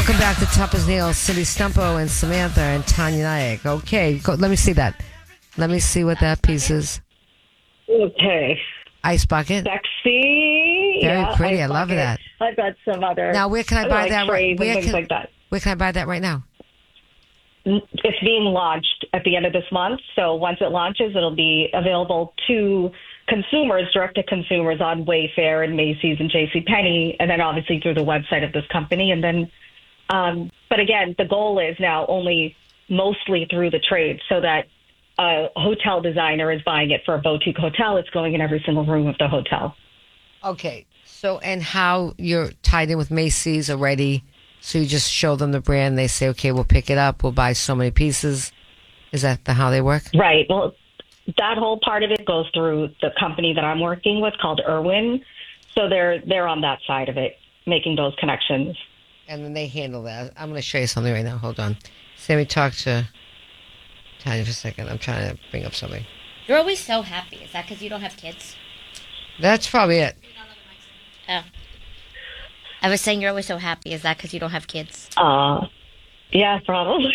Welcome back to Tupper's Nails, Cindy Stumpo and Samantha and Tanya Nayak. Okay, let me see that. Let me see what that piece is. Okay. Ice bucket. Sexy. Very pretty. I love that. I've got some other. Now, where can I buy that? Things like that. Where can I buy that right now? It's being launched at the end of this month. So once it launches, it'll be available to consumers, direct to consumers on Wayfair and Macy's and JCPenney, and then obviously through the website of this company. And then, but again, the goal is now only mostly through the trade, so that a hotel designer is buying it for a boutique hotel. It's going in every single room of the hotel. Okay. So, and how you're tied in with Macy's already? So you just show them the brand. They say, okay, we'll pick it up. We'll buy so many pieces. Is that how they work? Right. Well, that whole part of it goes through the company that I'm working with called Irwin. So they're on that side of it, making those connections. And then they handle that. I'm going to show you something right now. Hold on. So let me talk to Tanya for a second. I'm trying to bring up something. You're always so happy. Is that because you don't have kids? That's probably it. Oh. I was saying you're always so happy. Is that because you don't have kids? Yeah, probably.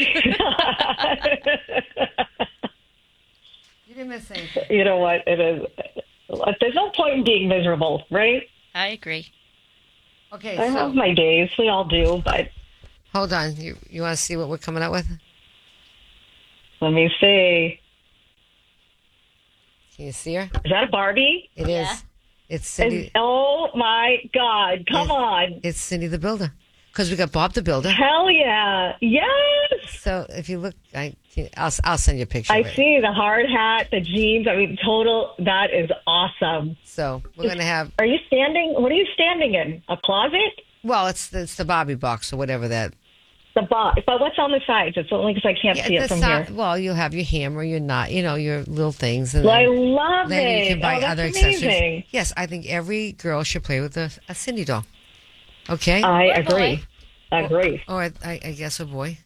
You didn't miss anything. You know what? It is. There's no point in being miserable, right? I agree. Okay, I have my days. We all do, but... Hold on. You want to see what we're coming out with? Let me see. Can you see her? Is that a Barbie? It is. It's Cindy. Oh, my God. Come on. It's Cindy the Builder. Because we got Bob the Builder. Hell yeah. Yes. So if you look, I'll send you a picture. I see the hard hat, the jeans. I mean, total. That is awesome. So we're going to have. Are you standing? What are you standing in? A closet? Well, it's the Bobby box or whatever that. The box. But what's on the sides? It's only because I can't see it from here. Well, you'll have your hammer, your knot, your little things. And I love then it. You can buy other amazing. accessories. Yes, I think every girl should play with a Cindy doll. Okay? I agree. Or I guess a boy.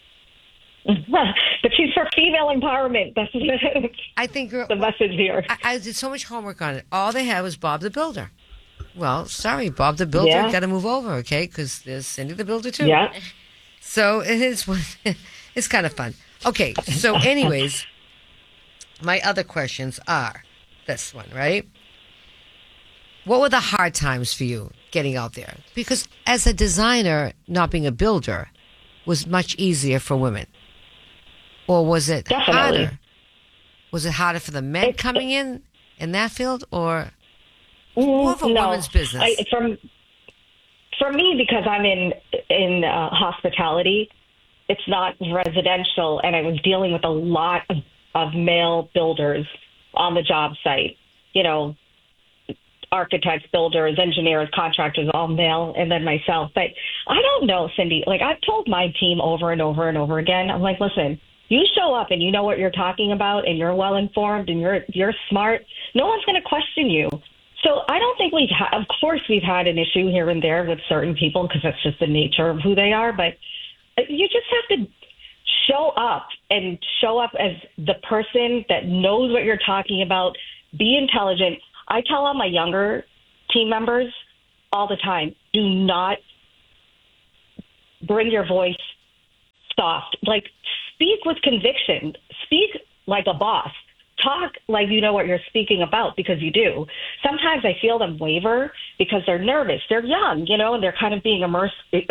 But she's for female empowerment. That's I think the message here. I did so much homework on it. All they had was Bob the Builder. Well, sorry, Bob the Builder got to move over, okay? Because there's Cindy the Builder too. Yeah. So it's kind of fun. Okay, so anyways, my other questions are this one, right? What were the hard times for you getting out there? Because as a designer, not being a builder was much easier for women. Or was it harder? Was it harder for the men coming in that field, or more of a woman's business? For me, because I'm in hospitality, it's not residential, and I was dealing with a lot of male builders on the job site. Architects, builders, engineers, contractors, all male, and then myself. But I don't know, Cindy. Like, I've told my team over and over and over again, I'm like, listen, you show up and you know what you're talking about, and you're well informed, and you're smart. No one's going to question you. So I don't think of course we've had an issue here and there with certain people because that's just the nature of who they are. But you just have to show up as the person that knows what you're talking about. Be intelligent. I tell all my younger team members all the time, do not bring your voice soft. Like, speak with conviction. Speak like a boss. Talk like you know what you're speaking about, because you do. Sometimes I feel them waver because they're nervous. They're young, and they're kind of being immersed,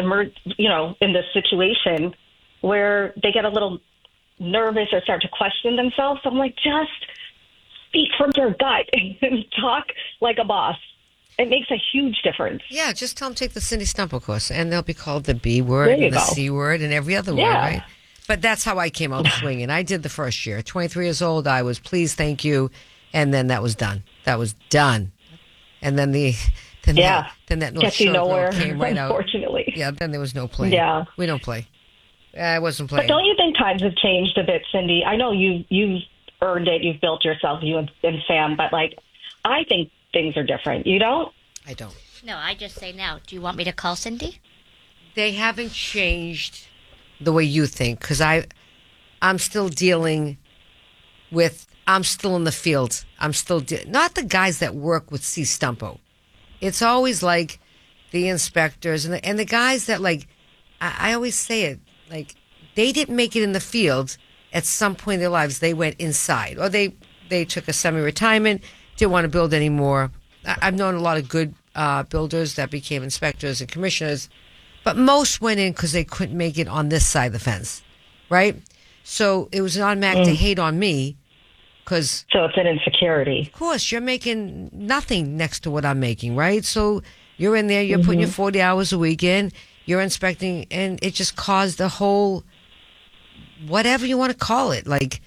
in this situation where they get a little nervous or start to question themselves. I'm like, just speak from your gut and talk like a boss. It makes a huge difference. Yeah, just tell them to take the Cindy Stumpo course, and they'll be called the B word and the C word and every other word, right? But that's how I came out swinging. I did the first year. 23 years old, I was please, thank you, and then that was done. That was done. And then that North Shore girl came right out. Unfortunately. Yeah, then there was no play. Yeah. We don't play. I wasn't playing. But don't you think times have changed a bit, Cindy? I know you've earned it. You've built yourself, you and Sam, but I think things are different. You don't? I don't. No, I just say now. Do you want me to call Cindy? They haven't changed the way you think, because I'm still dealing with, I'm still in the field. I'm still, not the guys that work with C. Stumpo. It's always like the inspectors and the guys that I always say it, like, they didn't make it in the field. At some point in their lives, they went inside, or they took a semi-retirement, didn't want to build anymore. I've known a lot of good builders that became inspectors and commissioners, but most went in because they couldn't make it on this side of the fence, right? So it was an automatic to hate on me because, So it's an insecurity. of course, you're making nothing next to what I'm making, right? So you're in there, you're putting your 40 hours a week in, you're inspecting, and it just caused a whole, whatever you want to call it, like,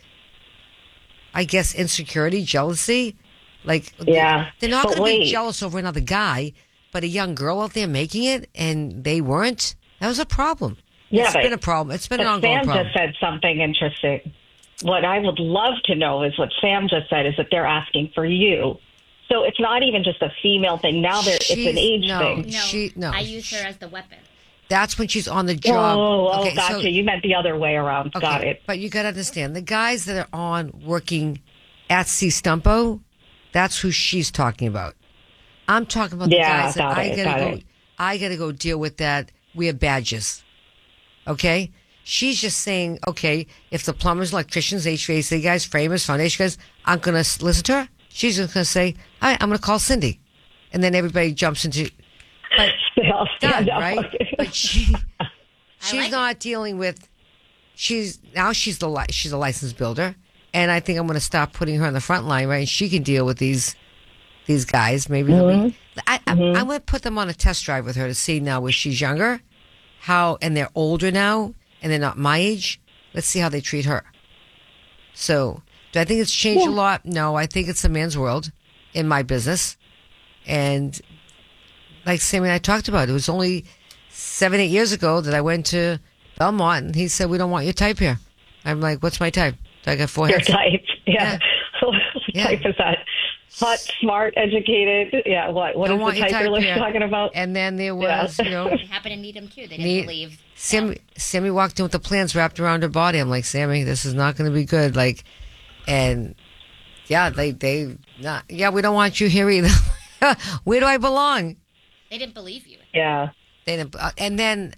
I guess insecurity, jealousy. Like, Yeah. they're not But going to be wait. jealous over another guy, but a young girl out there making it and they weren't. That was a problem. Yeah, It's but- been a problem. It's been an But ongoing Sam problem. just said something interesting. What I would love to know is what Sam just said is that they're asking for you. So it's not even just a female thing. Now it's She's- an age no. thing. No, No. I use her as the weapon. That's when she's on the job. Oh, Okay, gotcha. so- You meant the other way around. okay, Got it. But you got to understand, the guys that are on working at C Stumpo, that's who she's talking about. I'm talking about the Yeah, guys that got it, got it. I gotta go deal with that. We have badges. Okay? She's just saying, okay, if the plumbers, electricians, HVAC guys, framers, foundation guys, I'm gonna listen to her. She's just gonna say, all right, I'm gonna call Cindy. And then everybody jumps into, but They all done, stand up. right? But she's like not dealing with. She's a licensed builder, and I think I'm going to stop putting her on the front line, right? And she can deal with these guys. Maybe they'll be, I'm going to put them on a test drive with her to see now where she's younger, and they're older now, and they're not my age. Let's see how they treat her. So, do I think it's changed a lot? No, I think it's a man's world in my business, and like Sammy and I talked about, it was only 7-8 years ago that I went to Belmont and he said, we don't want your type here. I'm like, what's my type? Do I got four Your heads? type. Yeah. What Yeah. type is that? Hot, smart, educated. Yeah. What Don't is want the your type you're type here. talking about? And then there was, you know, They happen to need him too. They didn't Need- believe. Sammy walked in with the plans wrapped around her body. I'm like, Sammy, this is not going to be good. Like, and yeah, they not, yeah, we don't want you here either. Where do I belong? They didn't believe you. Yeah. They didn't, and then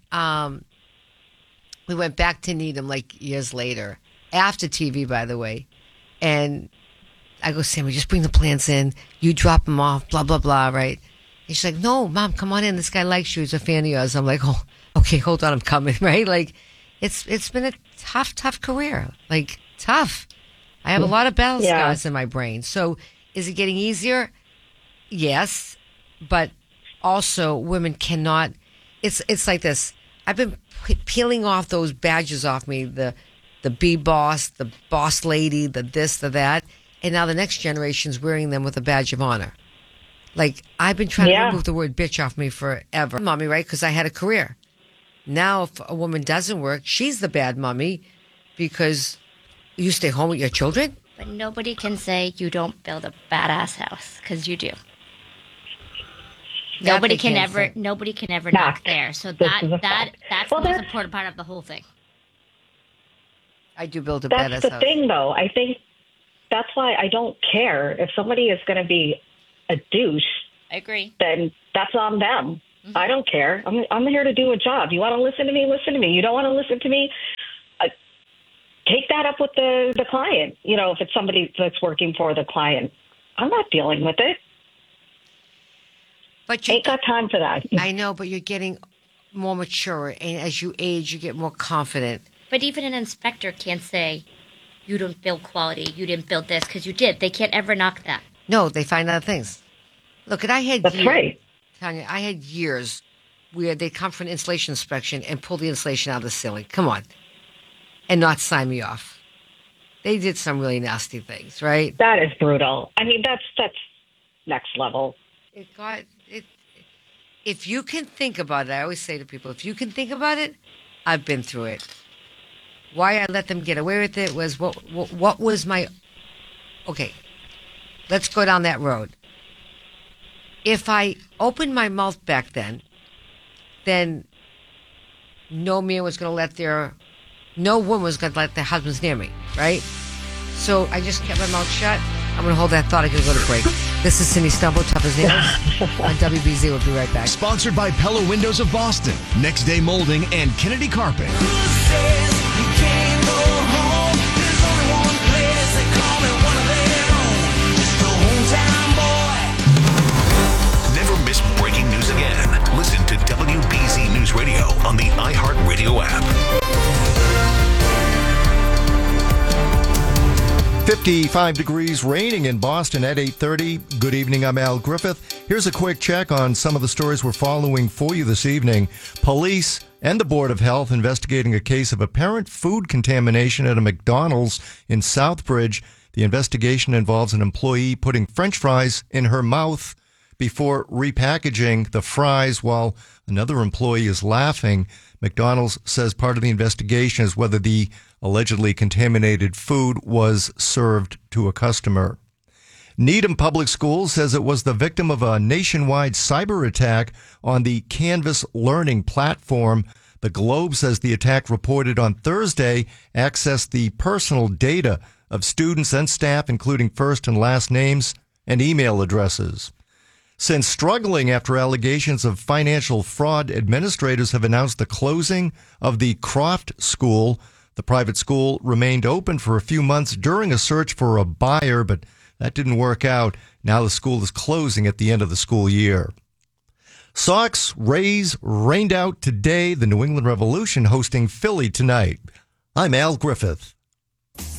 we went back to Needham like years later, after TV, by the way. And I go, Sammy, just bring the plants in. You drop them off, blah, blah, blah, right? And she's like, no, Mom, come on in. This guy likes you. He's a fan of yours. I'm like, oh, okay, hold on, I'm coming, right? Like, it's been a tough career. Like, tough. I have a lot of battle Yeah. scars in my brain. So is it getting easier? Yes. But also, women cannot. It's like this. I've been peeling off those badges off me, the B boss, the boss lady, the this, the that, and now the next generation's wearing them with a badge of honor. Like, I've been trying to Yeah. remove the word bitch off me forever. Mommy, right? Because I had a career. Now, if a woman doesn't work, she's the bad mommy because you stay home with your children. But nobody can say you don't build a badass house because you do. That Nobody they can can't ever. say. Nobody can ever Fact. knock there. So This that is a that fact. that's Well, the most that's- important part of the whole thing. I do build a That's badass the house. thing, though. I think that's why I don't care if somebody is going to be a douche. I agree. Then that's on them. I don't care. I'm here to do a job. You want to listen to me? Listen to me. You don't want to listen to me? Take that up with the client. You know, if it's somebody that's working for the client, I'm not dealing with it. But you Ain't got time for that. I know, but you're getting more mature, and as you age, you get more confident. But even an inspector can't say you don't build quality. You didn't build this because you did. They can't ever knock that. No, they find other things. Look, and I had That's years, right. Tanya, I had years where they'd come for an insulation inspection and pull the insulation out of the ceiling. Come on. And not sign me off. They did some really nasty things, right? That is brutal. I mean, that's next level. It got it. If you can think about it, I always say to people, if you can think about it, I've been through it. Why I let them get away with it was what was my. Okay, let's go down that road. If I opened my mouth back then no man was going to let no woman was going to let their husbands near me, right? So I just kept my mouth shut. I'm going to hold that thought. I got to go to break. This is Cindy Stumble, Tough as Nails on WBZ. We'll be right back. Sponsored by Pella Windows of Boston, Next Day Molding, and Kennedy Carpet. Never miss breaking news again. Listen to WBZ News Radio on the iHeartRadio app. 55 degrees, raining in Boston at 8:30. Good evening, I'm Al Griffith. Here's a quick check on some of the stories we're following for you this evening. Police and the Board of Health investigating a case of apparent food contamination at a McDonald's in Southbridge. The investigation involves an employee putting French fries in her mouth before repackaging the fries while another employee is laughing. McDonald's says part of the investigation is whether the allegedly contaminated food was served to a customer. Needham Public Schools says it was the victim of a nationwide cyber attack on the Canvas learning platform. The Globe says the attack reported on Thursday accessed the personal data of students and staff, including first and last names and email addresses. Since struggling after allegations of financial fraud, administrators have announced the closing of the Croft School. The private school remained open for a few months during a search for a buyer, but that didn't work out. Now the school is closing at the end of the school year. Sox, Rays rained out today. The New England Revolution hosting Philly tonight. I'm Al Griffith.